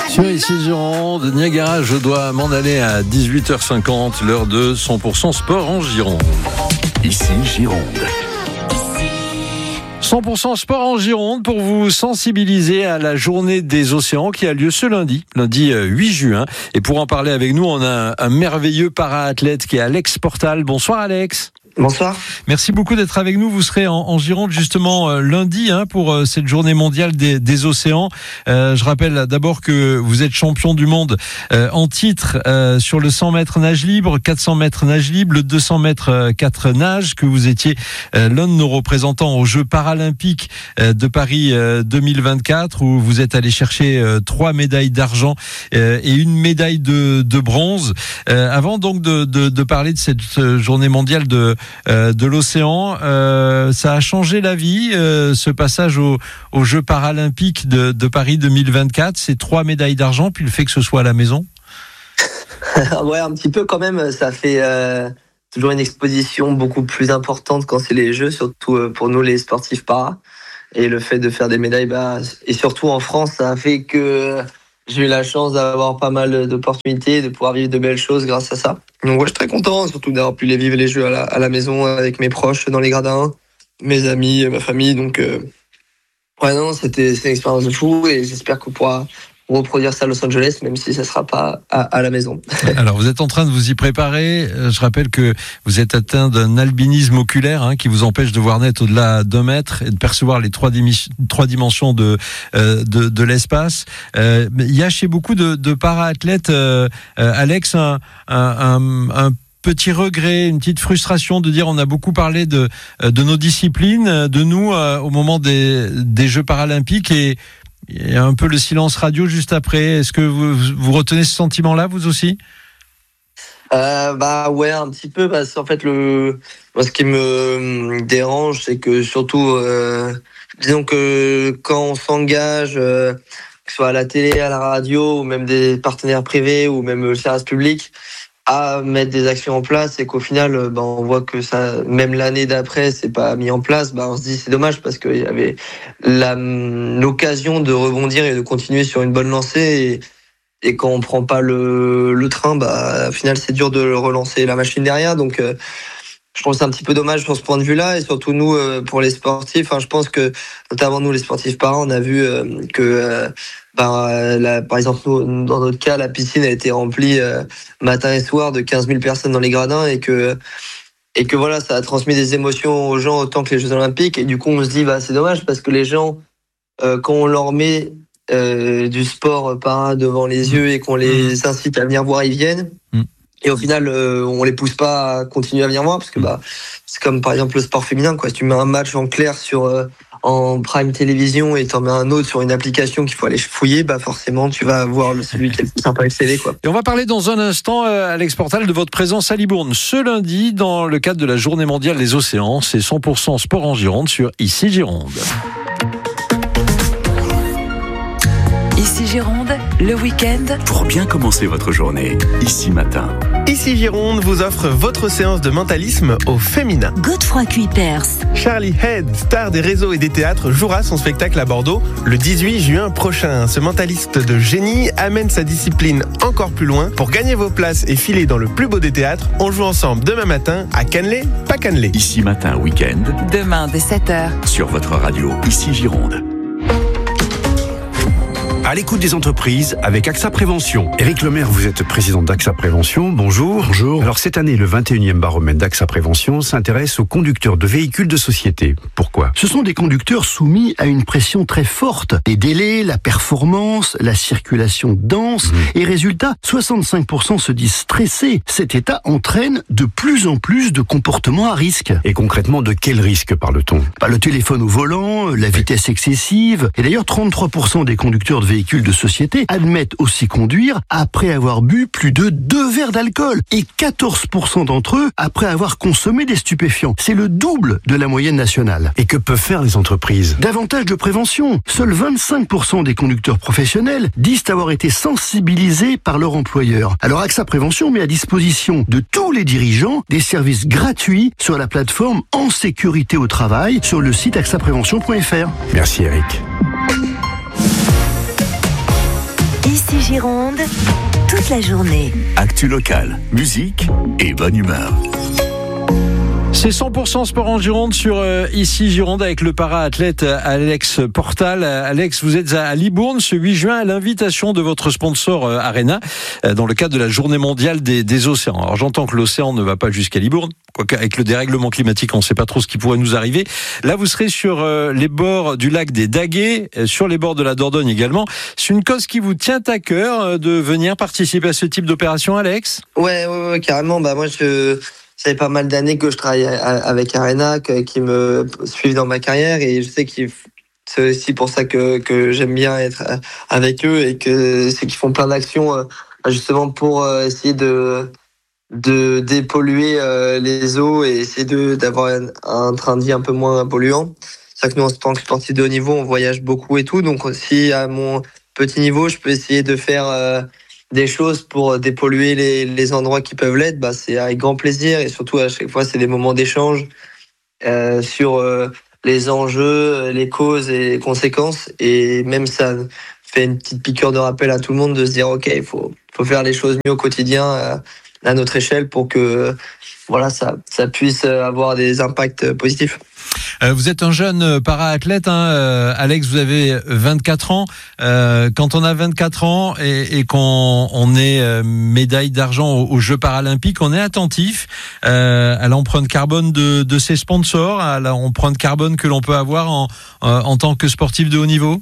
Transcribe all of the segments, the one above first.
Sur ici Gironde, de Niagara, je dois m'en aller à 18h50, l'heure de 100% sport en Gironde. Ici Gironde. 100% sport en Gironde pour vous sensibiliser à la journée des océans qui a lieu ce lundi 8 juin. Et pour en parler avec nous, on a un merveilleux para-athlète qui est Alex Portal. Bonsoir Alex. Bonsoir. Merci beaucoup d'être avec nous. Vous serez en Gironde justement lundi pour cette journée mondiale des océans. Je rappelle d'abord que vous êtes champion du monde en titre sur le 100 mètres nage libre, 400 mètres nage libre, le 200 mètres 4 nage, que vous étiez l'un de nos représentants aux Jeux paralympiques de Paris 2024 où vous êtes allé chercher 3 médailles d'argent et une médaille de bronze. Avant donc de parler de cette journée mondiale de l'océan, ça a changé la vie, ce passage aux Jeux paralympiques de Paris 2024, ces 3 médailles d'argent, puis le fait que ce soit à la maison. Ouais, un petit peu quand même, ça fait toujours une exposition beaucoup plus importante quand c'est les Jeux, surtout pour nous les sportifs para. Et le fait de faire des médailles, et surtout en France, ça a fait que j'ai eu la chance d'avoir pas mal d'opportunités, de pouvoir vivre de belles choses grâce à ça. Donc ouais, je suis très content, surtout d'avoir pu les vivre les Jeux à la maison avec mes proches dans les gradins, mes amis, ma famille. Donc ouais, non, c'est une expérience de fou et j'espère qu'on pourra reproduire ça à Los Angeles, même si ça sera pas à la maison. Alors, vous êtes en train de vous y préparer. Je rappelle que vous êtes atteint d'un albinisme oculaire qui vous empêche de voir net au-delà d'1 mètre et de percevoir les trois dimensions de l'espace. Il y a chez beaucoup de para-athlètes, Alex, un petit regret, une petite frustration de dire on a beaucoup parlé de nos disciplines, de nous au moment des Jeux paralympiques et il y a un peu le silence radio juste après. Est-ce que vous retenez ce sentiment-là, vous aussi ? Ouais, un petit peu, parce qu'en fait, moi, ce qui me dérange, c'est que surtout, disons que quand on s'engage, que ce soit à la télé, à la radio, ou même des partenaires privés, ou même le service public, à mettre des actions en place et qu'au final, on voit que ça, même l'année d'après, c'est pas mis en place, on se dit c'est dommage parce qu'il y avait l'occasion de rebondir et de continuer sur une bonne lancée et quand on prend pas le train, au final, c'est dur de relancer la machine derrière. Donc, je trouve que c'est un petit peu dommage sur ce point de vue-là et surtout nous, pour les sportifs, je pense que notamment nous, les sportifs para, on a vu que par exemple, nous, dans notre cas, la piscine a été remplie matin et soir de 15 000 personnes dans les gradins et que voilà, ça a transmis des émotions aux gens autant que les Jeux Olympiques. Et du coup, on se dit, c'est dommage parce que les gens, quand on leur met du sport para devant les yeux et qu'on les incite à venir voir, ils viennent. Et au final, on les pousse pas à continuer à venir voir parce que c'est comme par exemple le sport féminin, quoi. Si tu mets un match en clair en prime télévision et t'en mets un autre sur une application qu'il faut aller fouiller, forcément tu vas voir celui qui est le plus sympa à télé, quoi. Et on va parler dans un instant, Alex Portal, de votre présence à Libourne ce lundi dans le cadre de la Journée mondiale des océans. C'est 100% sport en Gironde sur Ici Gironde. Ici Gironde, le week-end. Pour bien commencer votre journée, ici matin. Ici Gironde vous offre votre séance de mentalisme au féminin. Godefroy Cuypers. Charlie Head, star des réseaux et des théâtres, jouera son spectacle à Bordeaux le 18 juin prochain. Ce mentaliste de génie amène sa discipline encore plus loin. Pour gagner vos places et filer dans le plus beau des théâtres, on joue ensemble demain matin à Cannelé, pas Cannelé. Ici matin, week-end. Demain dès 7h. Sur votre radio, Ici Gironde. À l'écoute des entreprises avec AXA Prévention. Éric Lemaire, vous êtes président d'AXA Prévention. Bonjour. Bonjour. Alors cette année, le 21e baromètre d'AXA Prévention s'intéresse aux conducteurs de véhicules de société. Pourquoi ? Ce sont des conducteurs soumis à une pression très forte. Les délais, la performance, la circulation dense. Et résultat, 65% se disent stressés. Cet état entraîne de plus en plus de comportements à risque. Et concrètement, de quel risque parle-t-on ? Le téléphone au volant, la vitesse excessive. Et d'ailleurs, 33% des conducteurs de véhicules de société admettent aussi conduire après avoir bu plus de 2 verres d'alcool et 14% d'entre eux après avoir consommé des stupéfiants. C'est le double de la moyenne nationale. Et que peuvent faire les entreprises ? Davantage de prévention. Seuls 25% des conducteurs professionnels disent avoir été sensibilisés par leur employeur. Alors AXA Prévention met à disposition de tous les dirigeants des services gratuits sur la plateforme En sécurité au travail sur le site axaprévention.fr. Merci Eric. Ici Gironde, toute la journée. Actu locale, musique et bonne humeur. C'est 100% sport en Gironde sur Ici Gironde avec le para-athlète Alex Portal. Alex, vous êtes à Libourne ce 8 juin à l'invitation de votre sponsor Arena dans le cadre de la journée mondiale des océans. Alors j'entends que l'océan ne va pas jusqu'à Libourne, quoique avec le dérèglement climatique on ne sait pas trop ce qui pourrait nous arriver. Là vous serez sur les bords du lac des Daguets, sur les bords de la Dordogne également. C'est une cause qui vous tient à cœur de venir participer à ce type d'opération, Alex ? Ouais, carrément. Moi, ça fait pas mal d'années que je travaille avec Arena, qui me suivent dans ma carrière, et je sais que c'est aussi pour ça que j'aime bien être avec eux, et que c'est qu'ils font plein d'actions justement pour essayer de dépolluer les eaux et essayer d'avoir un train de vie un peu moins polluant. C'est ça que nous, en tant que sportifs de haut niveau, on voyage beaucoup et tout, donc aussi à mon petit niveau, je peux essayer de faire des choses pour dépolluer les endroits qui peuvent l'être, c'est avec grand plaisir, et surtout à chaque fois c'est des moments d'échange sur les enjeux, les causes et les conséquences, et même ça fait une petite piqûre de rappel à tout le monde de se dire ok, il faut faire les choses mieux au quotidien à notre échelle pour que ça puisse avoir des impacts positifs. Vous êtes un jeune para-athlète, Alex, vous avez 24 ans. Quand on a 24 ans et qu'on est médaille d'argent aux Jeux paralympiques, on est attentif à l'empreinte carbone de ses sponsors, à l'empreinte carbone que l'on peut avoir en tant que sportif de haut niveau.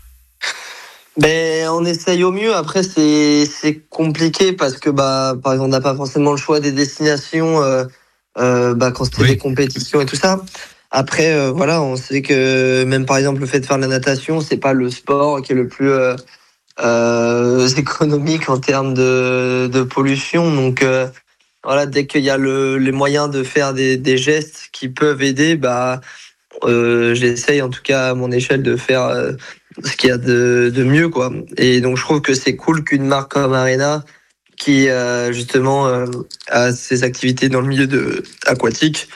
On essaye au mieux. Après, c'est compliqué parce que, par exemple, on n'a pas forcément le choix des destinations quand c'était des compétitions et tout ça. Après, on sait que même par exemple le fait de faire de la natation, c'est pas le sport qui est le plus économique en termes de pollution. Donc dès qu'il y a les moyens de faire des gestes qui peuvent aider, j'essaye en tout cas à mon échelle de faire ce qu'il y a de mieux, quoi. Et donc je trouve que c'est cool qu'une marque comme Arena, qui justement a ses activités dans le milieu aquatique,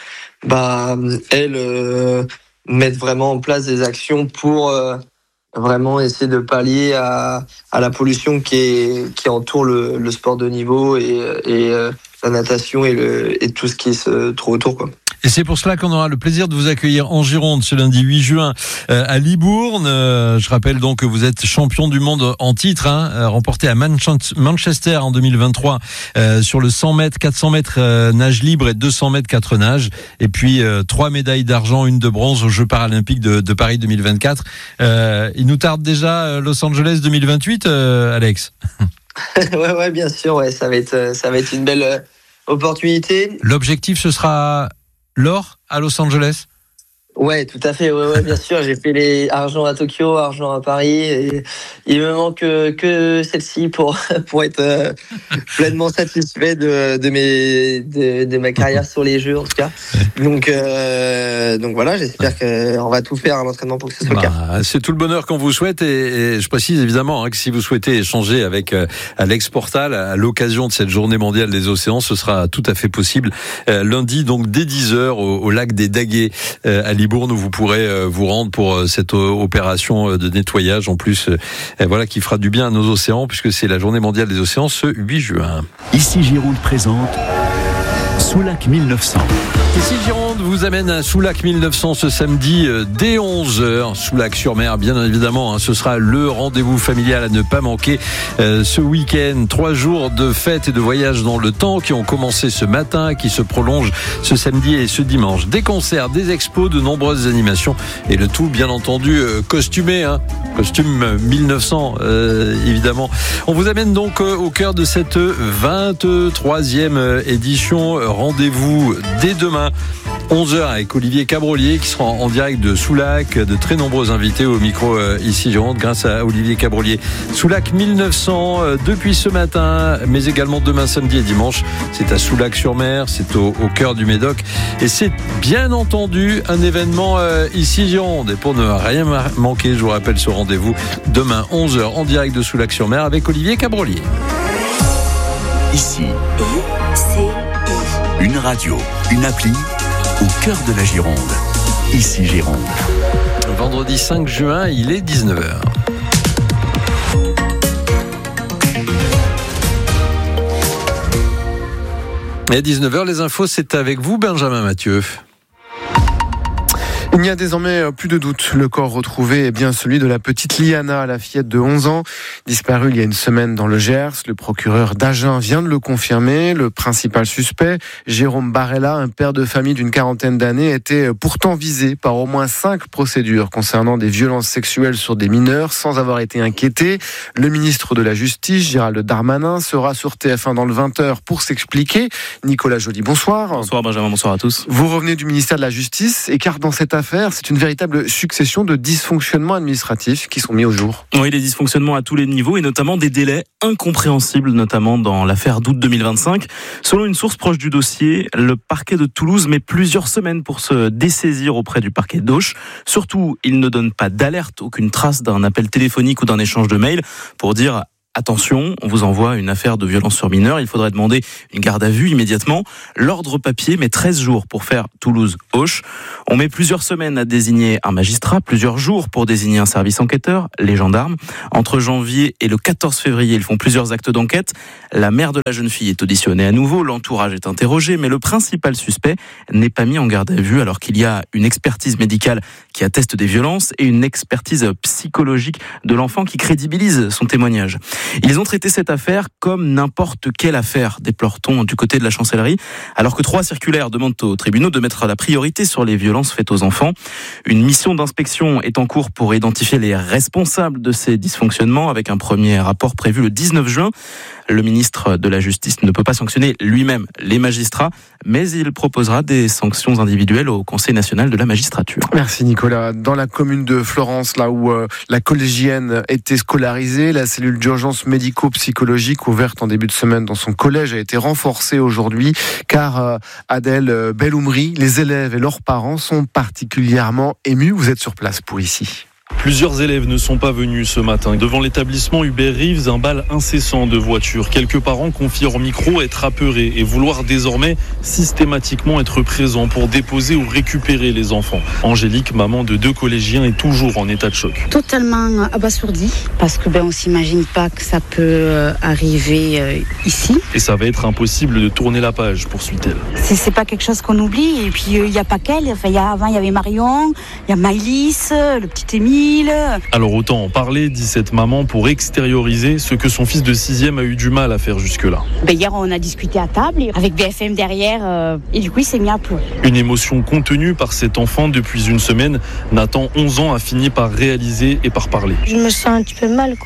elle mettent vraiment en place des actions pour vraiment essayer de pallier à la pollution qui entoure le sport de niveau et la natation et tout ce qui se trouve autour, quoi. Et c'est pour cela qu'on aura le plaisir de vous accueillir en Gironde ce lundi 8 juin à Libourne. Je rappelle donc que vous êtes champion du monde en titre, remporté à Manchester en 2023 sur le 100 mètres, 400 mètres nage libre et 200 mètres 4 nages. Et puis 3 médailles d'argent, une de bronze aux Jeux paralympiques de Paris 2024. Il nous tarde déjà Los Angeles 2028, Alex. Ouais, bien sûr. Ouais, ça va être une belle opportunité. L'objectif, ce sera l'or à Los Angeles? Ouais, tout à fait. Ouais, bien sûr. J'ai fait les argent à Tokyo, argent à Paris, et il me manque que celle-ci pour être pleinement satisfait de ma carrière sur les Jeux, en tout cas. Donc voilà, j'espère qu'on va tout faire à l'entraînement pour que ce soit le cas. C'est tout le bonheur qu'on vous souhaite, et je précise évidemment que si vous souhaitez échanger avec Alex Portal à l'occasion de cette journée mondiale des océans, ce sera tout à fait possible lundi, donc dès 10h au lac des Daguets à Libourne, où vous pourrez vous rendre pour cette opération de nettoyage en plus, qui fera du bien à nos océans, puisque c'est la journée mondiale des océans ce 8 juin. Ici Gironde présente Soulac 1900. Ici Gironde vous amène à Soulac 1900 ce samedi dès 11h. Soulac-sur-Mer, bien évidemment, ce sera le rendez-vous familial à ne pas manquer ce week-end. 3 jours de fêtes et de voyages dans le temps qui ont commencé ce matin, qui se prolongent ce samedi et ce dimanche. Des concerts, des expos, de nombreuses animations, et le tout bien entendu costumé, costume 1900 évidemment. On vous amène donc au cœur de cette 23e édition. Rendez-vous dès demain 11h avec Olivier Cabrolier, qui sera en direct de Soulac. De très nombreux invités au micro ici Gironde grâce à Olivier Cabrolier. Soulac 1900 depuis ce matin, mais également demain, samedi et dimanche. C'est à Soulac-sur-Mer, c'est au cœur du Médoc, et c'est bien entendu un événement ici Gironde. Et pour ne rien manquer, je vous rappelle ce rendez-vous demain 11h en direct de Soulac-sur-Mer avec Olivier Cabrolier. Ici, une radio, une appli au cœur de la Gironde. Ici Gironde. Vendredi 5 juin, il est 19h. Et à 19h, les infos, c'est avec vous, Benjamin Mathieu. Il n'y a désormais plus de doute. Le corps retrouvé est bien celui de la petite Liana, la fillette de 11 ans, disparue il y a une semaine dans le Gers. Le procureur d'Agen vient de le confirmer. Le principal suspect, Jérôme Barella, un père de famille d'une quarantaine d'années, était pourtant visé par au moins 5 procédures concernant des violences sexuelles sur des mineurs sans avoir été inquiété. Le ministre de la Justice, Gérald Darmanin, sera sur TF1 dans le 20h pour s'expliquer. Nicolas Joly, bonsoir. Bonsoir Benjamin, bonsoir à tous. Vous revenez du ministère de la Justice et car dans cette affaire, c'est une véritable succession de dysfonctionnements administratifs qui sont mis au jour. Oui, des dysfonctionnements à tous les niveaux et notamment des délais incompréhensibles, notamment dans l'affaire d'août 2025. Selon une source proche du dossier, le parquet de Toulouse met plusieurs semaines pour se dessaisir auprès du parquet d'Auch. Surtout, il ne donne pas d'alerte, aucune trace d'un appel téléphonique ou d'un échange de mails pour dire attention, on vous envoie une affaire de violence sur mineur, il faudrait demander une garde à vue immédiatement. L'ordre papier met 13 jours pour faire Toulouse-Auch. On met plusieurs semaines à désigner un magistrat, plusieurs jours pour désigner un service enquêteur, les gendarmes. Entre janvier et le 14 février, ils font plusieurs actes d'enquête. La mère de la jeune fille est auditionnée à nouveau, l'entourage est interrogé, mais le principal suspect n'est pas mis en garde à vue alors qu'il y a une expertise médicale qui atteste des violences et une expertise psychologique de l'enfant qui crédibilise son témoignage. Ils ont traité cette affaire comme n'importe quelle affaire, déplore-t-on du côté de la chancellerie, alors que 3 circulaires demandent aux tribunaux de mettre la priorité sur les violences faites aux enfants. Une mission d'inspection est en cours pour identifier les responsables de ces dysfonctionnements, avec un premier rapport prévu le 19 juin. Le ministre de la Justice ne peut pas sanctionner lui-même les magistrats, mais il proposera des sanctions individuelles au Conseil national de la magistrature. Merci Nicolas. Dans la commune de Florence, là où la collégienne était scolarisée, la cellule d'urgence médico-psychologique ouverte en début de semaine dans son collège a été renforcée aujourd'hui, car Adèle Belloumri, les élèves et leurs parents sont particulièrement émus. Vous êtes sur place pour ici. Plusieurs élèves ne sont pas venus ce matin. Devant l'établissement Hubert Reeves, un bal incessant de voitures. Quelques parents confient hors micro être apeurés et vouloir désormais systématiquement être présents pour déposer ou récupérer les enfants. Angélique, maman de 2 collégiens, est toujours en état de choc. Totalement abasourdie parce que on s'imagine pas que ça peut arriver ici. Et ça va être impossible de tourner la page, poursuit-elle. C'est pas quelque chose qu'on oublie. Et puis il y a pas qu'elle. Enfin, avant il y avait Marion, il y a Maëlys, le petit Émile. Alors autant en parler, dit cette maman, pour extérioriser ce que son fils de 6e a eu du mal à faire jusque-là. Hier, on a discuté à table, avec BFM derrière, et du coup, il s'est mis à pleurer. Une émotion contenue par cet enfant depuis une semaine. Nathan, 11 ans, a fini par réaliser et par parler. Je me sens un petit peu mal,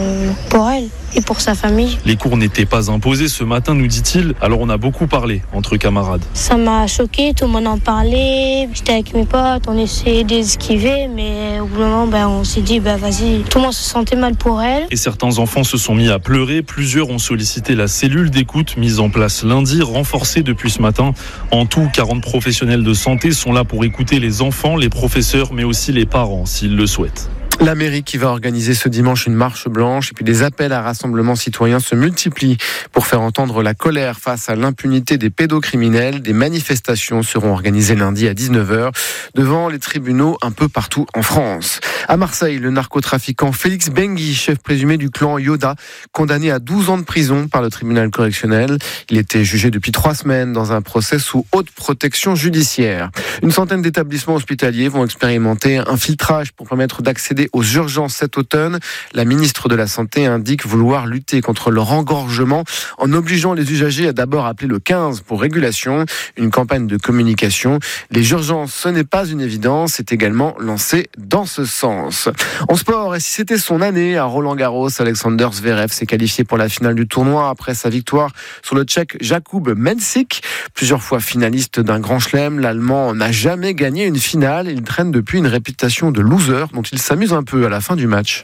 pour elle et pour sa famille. Les cours n'étaient pas imposés ce matin, nous dit-il, alors on a beaucoup parlé entre camarades. Ça m'a choqué, tout le monde en parlait, j'étais avec mes potes, on essayait d'esquiver, mais au bout d'un moment, on s'est dit, vas-y, tout le monde se sentait mal pour elle. Et certains enfants se sont mis à pleurer, plusieurs ont sollicité la cellule d'écoute mise en place lundi, renforcée depuis ce matin. En tout, 40 professionnels de santé sont là pour écouter les enfants, les professeurs, mais aussi les parents, s'ils le souhaitent. La mairie qui va organiser ce dimanche une marche blanche et puis des appels à rassemblements citoyens se multiplient pour faire entendre la colère face à l'impunité des pédocriminels. Des manifestations seront organisées lundi à 19h devant les tribunaux un peu partout en France. À Marseille, le narcotrafiquant Félix Bengui, chef présumé du clan Yoda, condamné à 12 ans de prison par le tribunal correctionnel. Il était jugé depuis 3 semaines dans un procès sous haute protection judiciaire. Une centaine d'établissements hospitaliers vont expérimenter un filtrage pour permettre d'accéder aux urgences cet automne. La ministre de la Santé indique vouloir lutter contre leur engorgement en obligeant les usagers à d'abord appeler le 15 pour régulation. Une campagne de communication. Les urgences, ce n'est pas une évidence, est également lancée dans ce sens. En sport, et si c'était son année à Roland-Garros, Alexander Zverev s'est qualifié pour la finale du tournoi après sa victoire sur le Tchèque Jakub Mensik. Plusieurs fois finaliste d'un grand chelem, l'Allemand n'a jamais gagné une finale. Il traîne depuis une réputation de loser dont il s'amuse un peu à la fin du match.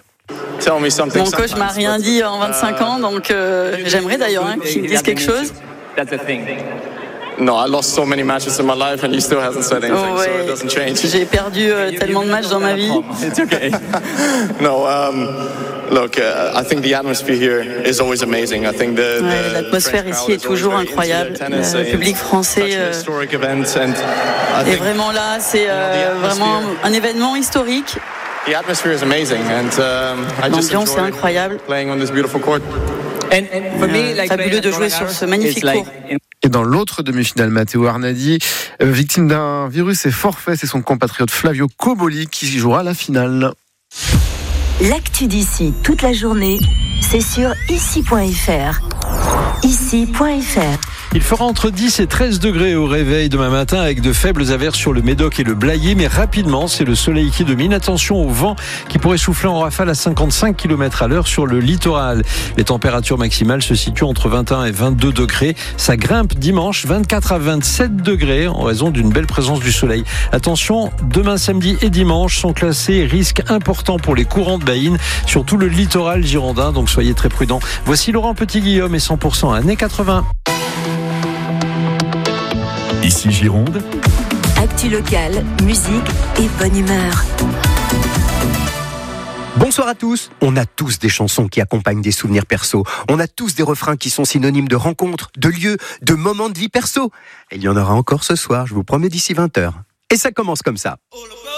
Mon coach m'a rien dit en 25 ans, donc j'aimerais d'ailleurs qu'il me dise quelque chose. No, I lost so many matches in my life and he still hasn't said anything, so it doesn't change. J'ai perdu tellement de matchs dans ma vie. It's okay. No, look, I think the atmosphere here is always amazing. I think l'atmosphère ici est toujours incroyable. Le public français est vraiment là. C'est vraiment un événement historique. The atmosphere is amazing and I just enjoy playing on this beautiful court. Fabuleux de jouer sur ce magnifique court. Et dans l'autre demi-finale, Matteo Arnadi, victime d'un virus et forfait, c'est son compatriote Flavio Coboli qui jouera la finale. L'actu d'ici toute la journée, c'est sur ici.fr. Ici.fr. Il fera entre 10 et 13 degrés au réveil demain matin avec de faibles averses sur le Médoc et le Blayais, mais rapidement, c'est le soleil qui domine. Attention au vent qui pourrait souffler en rafale à 55 km à l'heure sur le littoral. Les températures maximales se situent entre 21 et 22 degrés. Ça grimpe dimanche, 24 à 27 degrés en raison d'une belle présence du soleil. Attention, demain samedi et dimanche sont classés risque important pour les courants de baïne sur tout le littoral girondin, donc soyez très prudents. Voici Laurent Petit-Guillaume et 100% années 80. Ici Gironde. Actu locale, musique et bonne humeur. Bonsoir à tous. On a tous des chansons qui accompagnent des souvenirs perso. On a tous des refrains qui sont synonymes de rencontres, de lieux, de moments de vie perso. Et il y en aura encore ce soir, je vous promets, d'ici 20h. Et ça commence comme ça.